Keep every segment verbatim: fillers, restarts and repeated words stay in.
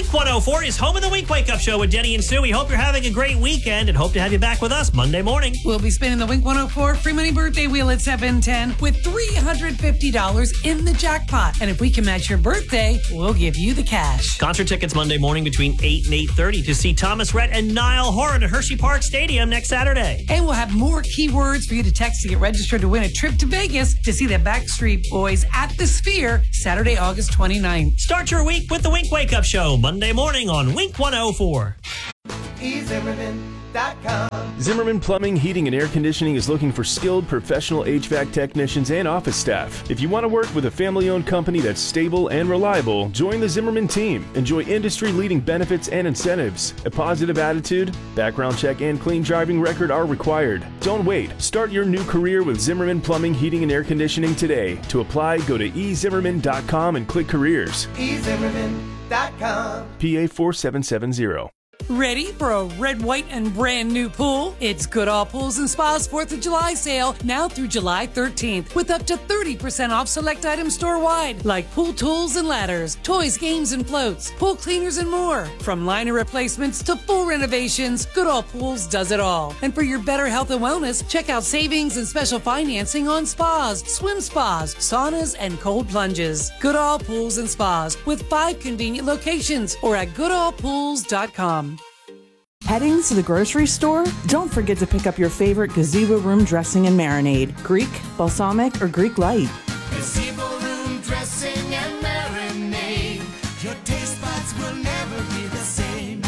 Wink one oh four is home of the Wink Wake Up Show with Jenny and Sue. We hope you're having a great weekend and hope to have you back with us Monday morning. We'll be spinning the Wink one oh four free money birthday wheel at seven ten with three hundred fifty dollars in the jackpot. And if we can match your birthday, we'll give you the cash. Concert tickets Monday morning between eight and eight thirty to see Thomas Rhett and Niall Horan at Hershey Park Stadium next Saturday. And we'll have more keywords for you to text to get registered to win a trip to Vegas to see the Backstreet Boys at the Sphere Saturday, August twenty-ninth. Start your week with the Wink Wake Up Show Monday morning on Wink one oh four. e zimmerman dot com. Zimmerman Plumbing, Heating, and Air Conditioning is looking for skilled professional H V A C technicians and office staff. If you want to work with a family-owned company that's stable and reliable, join the Zimmerman team. Enjoy industry-leading benefits and incentives. A positive attitude, background check, and clean driving record are required. Don't wait. Start your new career with Zimmerman Plumbing, Heating, and Air Conditioning today. To apply, go to e zimmerman dot com and click Careers. e zimmerman dot com. P A four seven seven zero. Ready for a red, white, and brand new pool? It's Goodall Pools and Spa's fourth of July sale now through July thirteenth with up to thirty percent off select items store-wide like pool tools and ladders, toys, games, and floats, pool cleaners, and more. From liner replacements to full renovations, Goodall Pools does it all. And for your better health and wellness, check out savings and special financing on spas, swim spas, saunas, and cold plunges. Goodall Pools and Spas with five convenient locations or at goodall pools dot com. Heading to the grocery store? Don't forget to pick up your favorite gazebo room dressing and marinade. Greek, balsamic, or Greek light. Gazebo room dressing and marinade. Your taste buds will never be the same.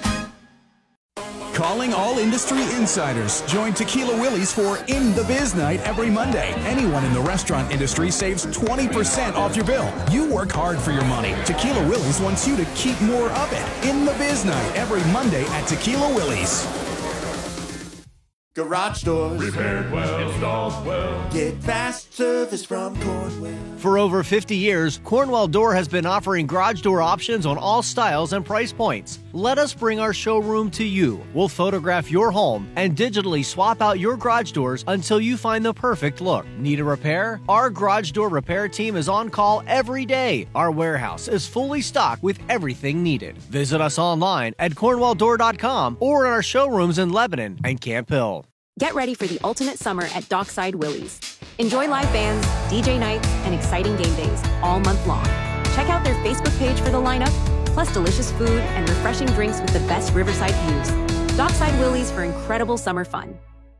Calling all industry insiders. Join Tequila Willie's for In the Biz Night every Monday. Anyone in the restaurant industry saves twenty percent off your bill. You work hard for your money. Tequila Willie's wants you to keep more of it. In the Biz Night every Monday at Tequila Willie's. Garage doors. Repaired well, installed well. Get fast service from Cornwell. For over fifty years, Cornwell Door has been offering garage door options on all styles and price points. Let us bring our showroom to you. We'll photograph your home and digitally swap out your garage doors until you find the perfect look. Need a repair? Our garage door repair team is on call every day. Our warehouse is fully stocked with everything needed. Visit us online at cornwell door dot com or in our showrooms in Lebanon and Camp Hill. Get ready for the ultimate summer at Dockside Willie's. Enjoy live bands, D J nights, and exciting game days all month long. Check out their Facebook page for the lineup, plus delicious food and refreshing drinks with the best riverside views. Dockside Willie's for incredible summer fun.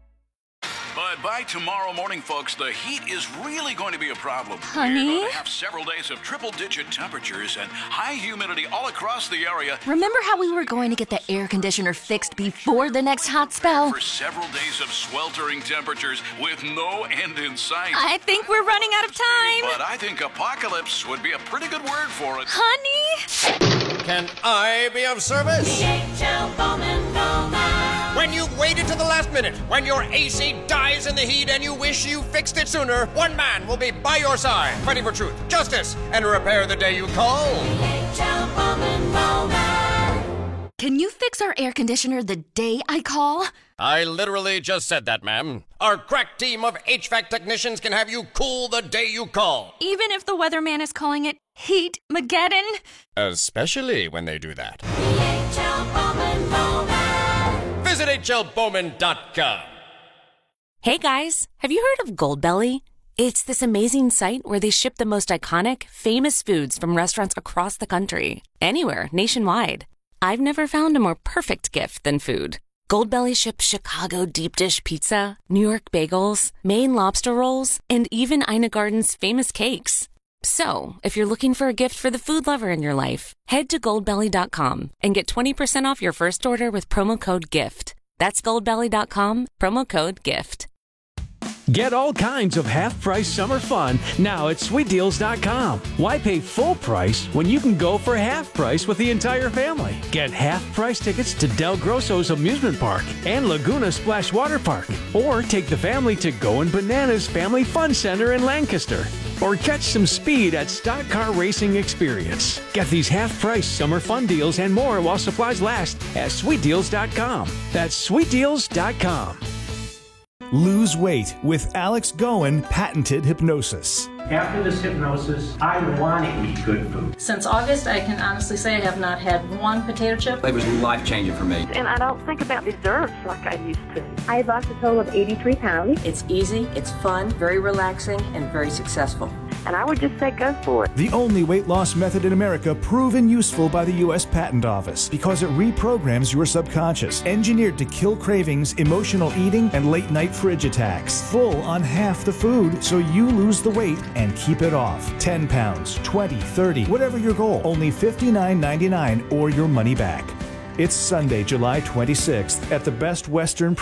But by tomorrow morning, folks, the heat is really going to be a problem. Honey? We're going to have several days of triple-digit temperatures and high humidity all across the area. Remember how we were going to get the air conditioner fixed before the next hot spell? For several days of sweltering temperatures with no end in sight. I think we're running out of time. But I think apocalypse would be a pretty good word for it. Honey? Can I be of service? D H L Bowman Bowman. When you've waited to the last minute, when your A C dies in the heat and you wish you fixed it sooner, one man will be by your side, fighting for truth, justice, and repair the day you call. D H L Bowman Bowman. Can you fix our air conditioner the day I call? I literally just said that, ma'am. Our crack team of H V A C technicians can have you cool the day you call. Even if the weatherman is calling it Heat-mageddon? Especially when they do that. D H L Bowman Bowman. Visit H L Bowman dot com. Hey guys, have you heard of Goldbelly? It's this amazing site where they ship the most iconic, famous foods from restaurants across the country. Anywhere, nationwide. I've never found a more perfect gift than food. Goldbelly ships Chicago deep dish pizza, New York bagels, Maine lobster rolls, and even Ina Garden's famous cakes. So, if you're looking for a gift for the food lover in your life, head to goldbelly dot com and get twenty percent off your first order with promo code GIFT. That's goldbelly dot com, promo code GIFT. Get all kinds of half-price summer fun now at sweet deals dot com. Why pay full price when you can go for half price with the entire family? Get half-price tickets to Del Grosso's Amusement Park and Laguna Splash Water Park. Or take the family to Goin' Bananas Family Fun Center in Lancaster. Or catch some speed at Stock Car Racing Experience. Get these half-price summer fun deals and more while supplies last at sweet deals dot com. That's sweet deals dot com. Lose weight with Alex Goen patented hypnosis. After this hypnosis, I want to eat good food. Since August, I can honestly say I have not had one potato chip. It was life-changing for me. And I don't think about desserts like I used to. I lost a total of eighty-three pounds. It's easy, it's fun, very relaxing, and very successful. And I would just say go for it. The only weight loss method in America proven useful by the U S Patent Office because it reprograms your subconscious, engineered to kill cravings, emotional eating, and late night fridge attacks. Full on half the food so you lose the weight and keep it off. ten pounds, twenty, thirty, whatever your goal. Only fifty-nine ninety-nine or your money back. It's Sunday, July twenty-sixth at the Best Western